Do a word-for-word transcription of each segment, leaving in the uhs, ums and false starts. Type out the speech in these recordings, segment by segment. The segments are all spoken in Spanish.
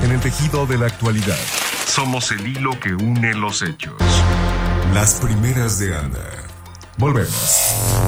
en el tejido de la actualidad. Somos el hilo que une los hechos. Las primeras de Anda. Volvemos.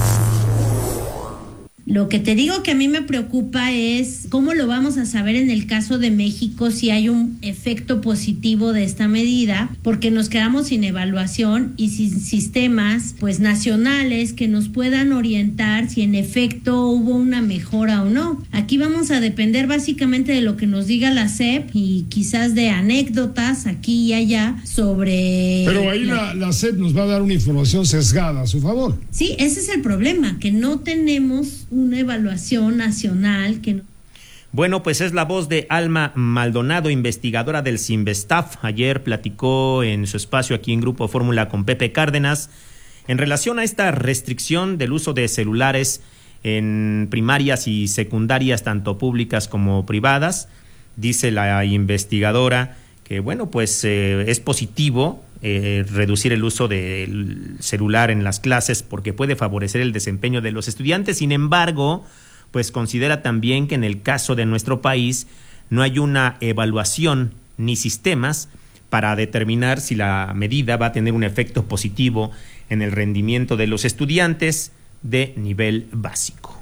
Lo que te digo que a mí me preocupa es cómo lo vamos a saber en el caso de México si hay un efecto positivo de esta medida, porque nos quedamos sin evaluación y sin sistemas pues nacionales que nos puedan orientar si en efecto hubo una mejora o no. Aquí vamos a depender básicamente de lo que nos diga la S E P y quizás de anécdotas aquí y allá sobre... Pero ahí la, la S E P nos va a dar una información sesgada a su favor. Sí, ese es el problema, que no tenemos una evaluación nacional que no... Bueno, pues es la voz de Alma Maldonado, investigadora del Cinvestav. Ayer platicó en su espacio aquí en Grupo Fórmula con Pepe Cárdenas en relación a esta restricción del uso de celulares en primarias y secundarias, tanto públicas como privadas. Dice la investigadora que, bueno, pues eh, es positivo Eh, reducir el uso del celular en las clases porque puede favorecer el desempeño de los estudiantes. Sin embargo, pues considera también que en el caso de nuestro país no hay una evaluación ni sistemas para determinar si la medida va a tener un efecto positivo en el rendimiento de los estudiantes de nivel básico.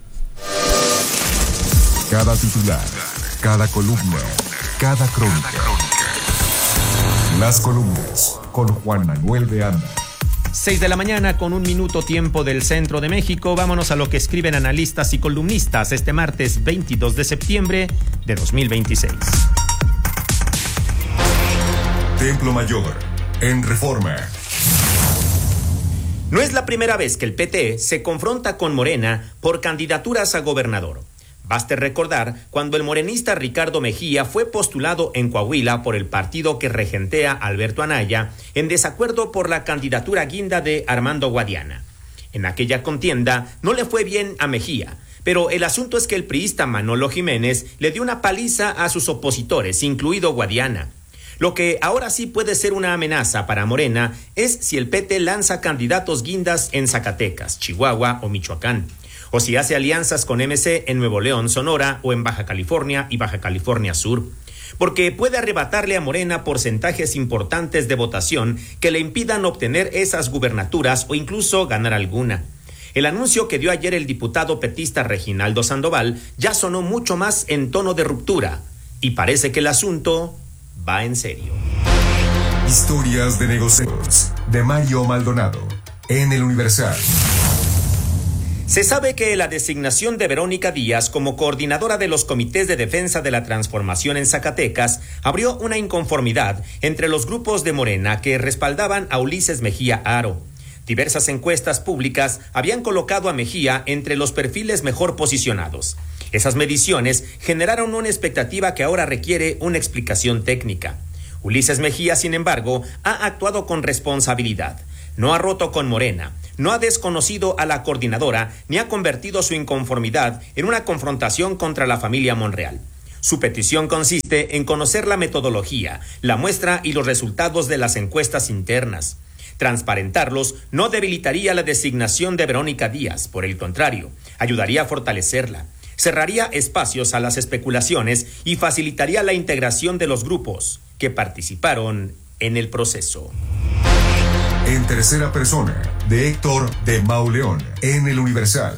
Cada titular, cada columna, cada crónica. Las columnas con Juan Manuel de Anda. Seis de la mañana con un minuto tiempo del centro de México. Vámonos a lo que escriben analistas y columnistas este martes veintidós de septiembre de dos mil veintiséis. Templo Mayor, en Reforma. No es la primera vez que el P T se confronta con Morena por candidaturas a gobernador. Baste recordar cuando el morenista Ricardo Mejía fue postulado en Coahuila por el partido que regentea Alberto Anaya en desacuerdo por la candidatura guinda de Armando Guadiana. En aquella contienda no le fue bien a Mejía, pero el asunto es que el priista Manolo Jiménez le dio una paliza a sus opositores, incluido Guadiana. Lo que ahora sí puede ser una amenaza para Morena es si el P T lanza candidatos guindas en Zacatecas, Chihuahua o Michoacán, o si hace alianzas con M C en Nuevo León, Sonora o en Baja California y Baja California Sur, porque puede arrebatarle a Morena porcentajes importantes de votación que le impidan obtener esas gubernaturas o incluso ganar alguna. El anuncio que dio ayer el diputado petista Reginaldo Sandoval ya sonó mucho más en tono de ruptura y parece que el asunto va en serio. Historias de negocios de Mario Maldonado en El Universal. Se sabe que la designación de Verónica Díaz como coordinadora de los comités de defensa de la transformación en Zacatecas abrió una inconformidad entre los grupos de Morena que respaldaban a Ulises Mejía Haro. Diversas encuestas públicas habían colocado a Mejía entre los perfiles mejor posicionados. Esas mediciones generaron una expectativa que ahora requiere una explicación técnica. Ulises Mejía, sin embargo, ha actuado con responsabilidad. No ha roto con Morena, no ha desconocido a la coordinadora, ni ha convertido su inconformidad en una confrontación contra la familia Monreal. Su petición consiste en conocer la metodología, la muestra y los resultados de las encuestas internas. Transparentarlos no debilitaría la designación de Verónica Díaz, por el contrario, ayudaría a fortalecerla. Cerraría espacios a las especulaciones y facilitaría la integración de los grupos que participaron en el proceso. En tercera persona, de Héctor de Mauleón, en El Universal.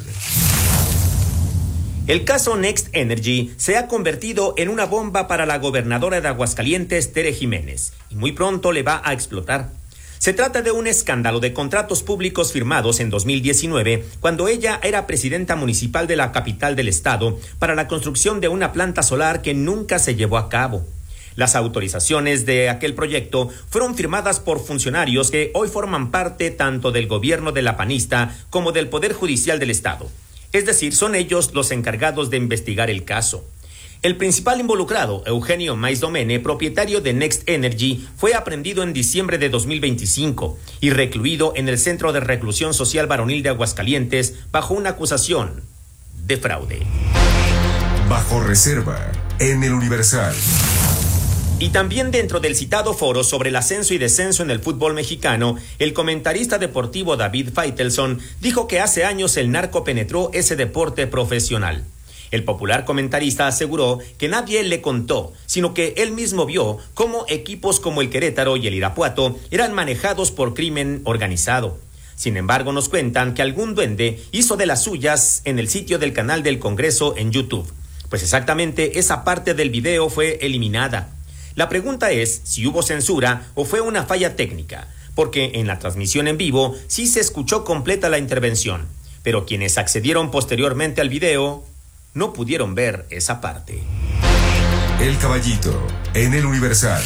El caso Next Energy se ha convertido en una bomba para la gobernadora de Aguascalientes, Tere Jiménez, y muy pronto le va a explotar. Se trata de un escándalo de contratos públicos firmados en dos mil diecinueve, cuando ella era presidenta municipal de la capital del estado, para la construcción de una planta solar que nunca se llevó a cabo. Las autorizaciones de aquel proyecto fueron firmadas por funcionarios que hoy forman parte tanto del gobierno de la panista como del Poder Judicial del Estado. Es decir, son ellos los encargados de investigar el caso. El principal involucrado, Eugenio Maiz Domene, propietario de Next Energy, fue aprehendido en diciembre de dos mil veinticinco y recluido en el Centro de Reclusión Social Varonil de Aguascalientes bajo una acusación de fraude. Bajo reserva, en El Universal. Y también dentro del citado foro sobre el ascenso y descenso en el fútbol mexicano, el comentarista deportivo David Faitelson dijo que hace años el narco penetró ese deporte profesional. El popular comentarista aseguró que nadie le contó, sino que él mismo vio cómo equipos como el Querétaro y el Irapuato eran manejados por crimen organizado. Sin embargo, nos cuentan que algún duende hizo de las suyas en el sitio del canal del Congreso en YouTube. Pues exactamente esa parte del video fue eliminada. La pregunta es si hubo censura o fue una falla técnica, porque en la transmisión en vivo sí se escuchó completa la intervención, pero quienes accedieron posteriormente al video no pudieron ver esa parte. El Caballito, en el Universal.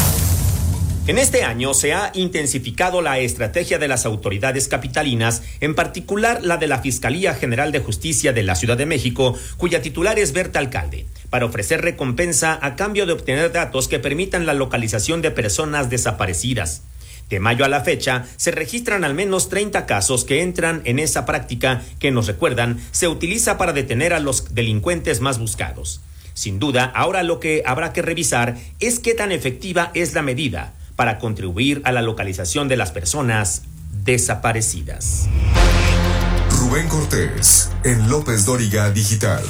En este año se ha intensificado la estrategia de las autoridades capitalinas, en particular la de la Fiscalía General de Justicia de la Ciudad de México, cuya titular es Berta Alcalde, para ofrecer recompensa a cambio de obtener datos que permitan la localización de personas desaparecidas. De mayo a la fecha, se registran al menos treinta casos que entran en esa práctica que, nos recuerdan, se utiliza para detener a los delincuentes más buscados. Sin duda, ahora lo que habrá que revisar es qué tan efectiva es la medida para contribuir a la localización de las personas desaparecidas. Rubén Cortés, en López Dóriga Digital.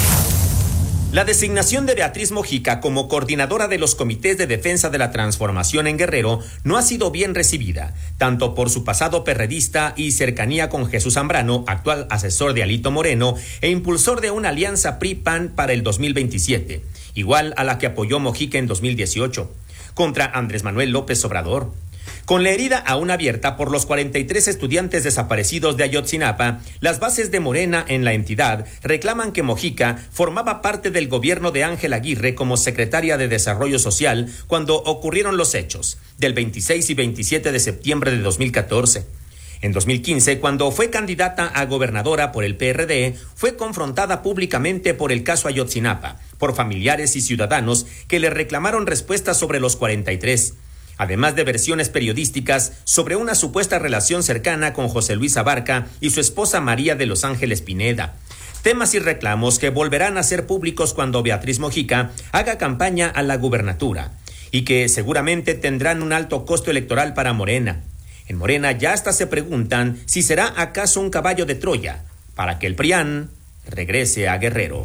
La designación de Beatriz Mojica como coordinadora de los comités de defensa de la transformación en Guerrero no ha sido bien recibida, tanto por su pasado perredista y cercanía con Jesús Zambrano, actual asesor de Alito Moreno e impulsor de una alianza P R I P A N para el dos mil veintisiete, igual a la que apoyó Mojica en dos mil dieciocho, contra Andrés Manuel López Obrador. Con la herida aún abierta por los cuarenta y tres estudiantes desaparecidos de Ayotzinapa, las bases de Morena en la entidad reclaman que Mojica formaba parte del gobierno de Ángel Aguirre como secretaria de Desarrollo Social cuando ocurrieron los hechos, del veintiséis y veintisiete de septiembre de dos mil catorce. En dos mil quince, cuando fue candidata a gobernadora por el P R D, fue confrontada públicamente por el caso Ayotzinapa, por familiares y ciudadanos que le reclamaron respuestas sobre los cuarenta y tres. Además de versiones periodísticas sobre una supuesta relación cercana con José Luis Abarca y su esposa María de Los Ángeles Pineda. Temas y reclamos que volverán a ser públicos cuando Beatriz Mojica haga campaña a la gubernatura y que seguramente tendrán un alto costo electoral para Morena. En Morena ya hasta se preguntan si será acaso un caballo de Troya para que el P R I A N regrese a Guerrero.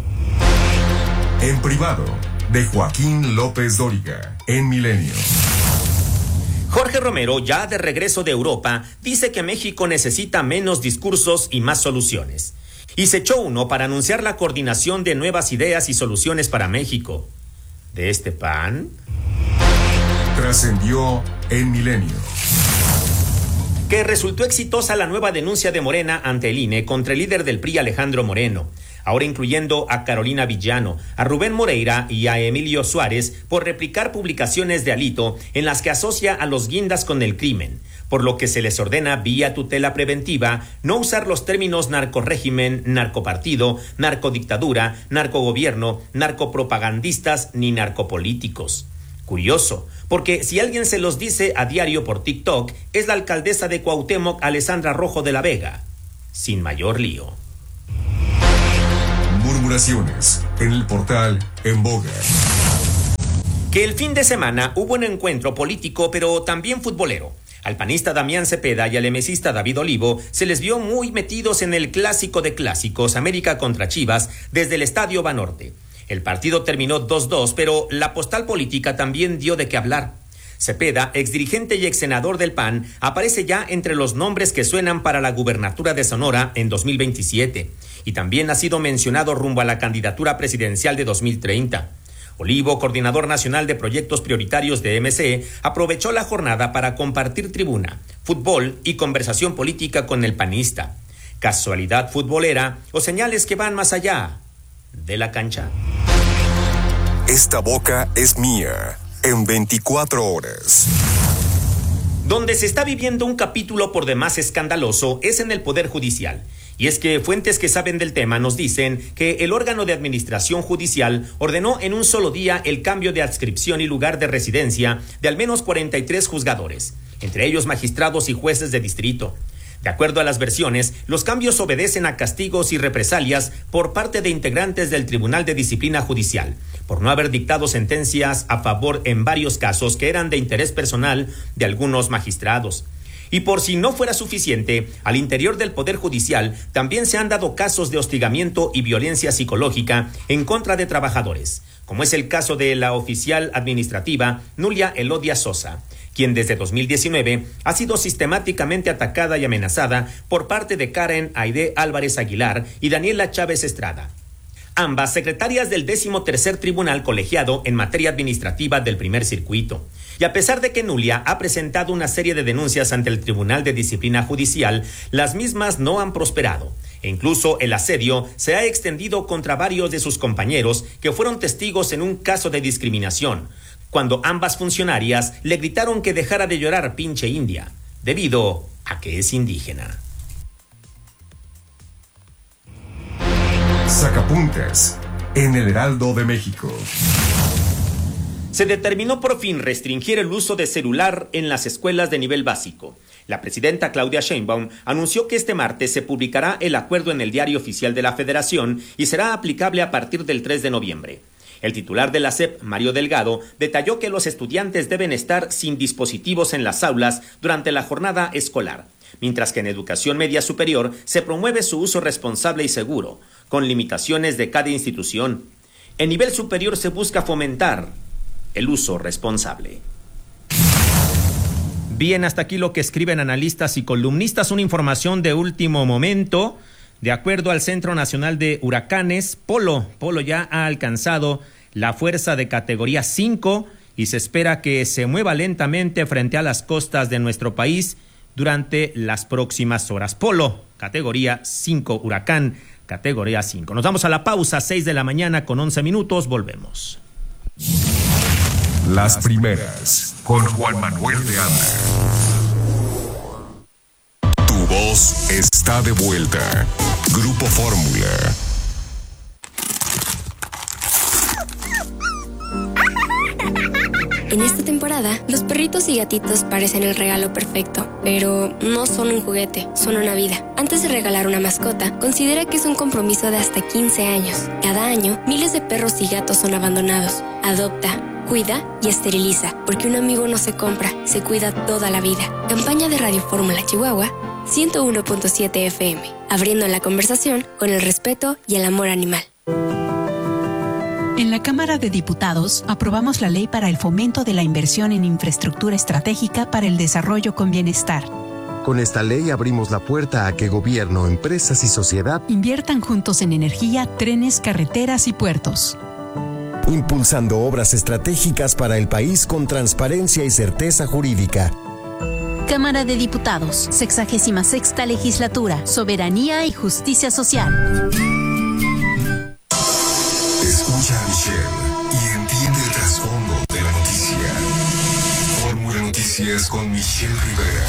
En privado, de Joaquín López Dóriga, en Milenio. Jorge Romero, ya de regreso de Europa, dice que México necesita menos discursos y más soluciones. Y se echó uno para anunciar la coordinación de nuevas ideas y soluciones para México. ¿De este pan? Trascendió en Milenio. Que resultó exitosa la nueva denuncia de Morena ante el I N E contra el líder del P R I, Alejandro Moreno, ahora incluyendo a Carolina Villano, a Rubén Moreira y a Emilio Suárez por replicar publicaciones de Alito en las que asocia a los guindas con el crimen, por lo que se les ordena vía tutela preventiva no usar los términos narcorrégimen, narcopartido, narcodictadura, narcogobierno, narcopropagandistas ni narcopolíticos. Curioso, porque si alguien se los dice a diario por TikTok, es la alcaldesa de Cuauhtémoc, Alessandra Rojo de la Vega, sin mayor lío. Murmuraciones en el portal En Boga. Que el fin de semana hubo un encuentro político, pero también futbolero. Al panista Damián Cepeda y al emesista David Olivo se les vio muy metidos en el clásico de clásicos, América contra Chivas, desde el Estadio Banorte. El partido terminó dos dos, pero la postal política también dio de qué hablar. Cepeda, exdirigente y exsenador del P A N, aparece ya entre los nombres que suenan para la gubernatura de Sonora en dos mil veintisiete, y también ha sido mencionado rumbo a la candidatura presidencial de dos mil treinta. Olivo, coordinador nacional de proyectos prioritarios de M C, aprovechó la jornada para compartir tribuna, fútbol y conversación política con el panista. ¿Casualidad futbolera o señales que van más allá de la cancha? Esta boca es mía, en veinticuatro horas. Donde se está viviendo un capítulo por demás escandaloso es en el Poder Judicial. Y es que fuentes que saben del tema nos dicen que el órgano de administración judicial ordenó en un solo día el cambio de adscripción y lugar de residencia de al menos cuarenta y tres juzgadores, entre ellos magistrados y jueces de distrito. De acuerdo a las versiones, los cambios obedecen a castigos y represalias por parte de integrantes del Tribunal de Disciplina Judicial, por no haber dictado sentencias a favor en varios casos que eran de interés personal de algunos magistrados. Y por si no fuera suficiente, al interior del Poder Judicial también se han dado casos de hostigamiento y violencia psicológica en contra de trabajadores, como es el caso de la oficial administrativa Nulia Elodia Sosa, quien desde dos mil diecinueve ha sido sistemáticamente atacada y amenazada por parte de Karen Aide Álvarez Aguilar y Daniela Chávez Estrada, ambas secretarias del décimo tercer Tribunal Colegiado en materia administrativa del primer circuito. Y a pesar de que Nulia ha presentado una serie de denuncias ante el Tribunal de Disciplina Judicial, las mismas no han prosperado. E incluso el asedio se ha extendido contra varios de sus compañeros que fueron testigos en un caso de discriminación, cuando ambas funcionarias le gritaron que dejara de llorar pinche india, debido a que es indígena. Sacapuntas en el Heraldo de México. Se determinó por fin restringir el uso de celular en las escuelas de nivel básico. La presidenta Claudia Sheinbaum anunció que este martes se publicará el acuerdo en el Diario Oficial de la Federación y será aplicable a partir del tres de noviembre. El titular de la S E P, Mario Delgado, detalló que los estudiantes deben estar sin dispositivos en las aulas durante la jornada escolar, mientras que en educación media superior se promueve su uso responsable y seguro, con limitaciones de cada institución. En nivel superior se busca fomentar el uso responsable. Bien, hasta aquí lo que escriben analistas y columnistas. Una información de último momento. De acuerdo al Centro Nacional de Huracanes, Polo, Polo ya ha alcanzado la fuerza de categoría cinco y se espera que se mueva lentamente frente a las costas de nuestro país durante las próximas horas. Polo, categoría cinco, huracán, categoría cinco. Nos vamos a la pausa, seis de la mañana con once minutos, volvemos. Las primeras, con Juan Manuel de Anda. Tu voz está de vuelta. Grupo Fórmula. En esta temporada, los perritos y gatitos parecen el regalo perfecto, pero no son un juguete, son una vida. Antes de regalar una mascota, considera que es un compromiso de hasta quince años. Cada año, miles de perros y gatos son abandonados. Adopta, cuida y esteriliza, porque un amigo no se compra, se cuida toda la vida. Campaña de Radio Fórmula Chihuahua, ciento uno punto siete F M, abriendo la conversación con el respeto y el amor animal. En la Cámara de Diputados aprobamos la ley para el fomento de la inversión en infraestructura estratégica para el desarrollo con bienestar. Con esta ley abrimos la puerta a que gobierno, empresas y sociedad inviertan juntos en energía, trenes, carreteras y puertos. Impulsando obras estratégicas para el país con transparencia y certeza jurídica. Cámara de Diputados, sexagésima sexta legislatura, soberanía y justicia social. Escucha a Michelle y entiende el trasfondo de la noticia. Fórmula Noticias con Michelle Rivera.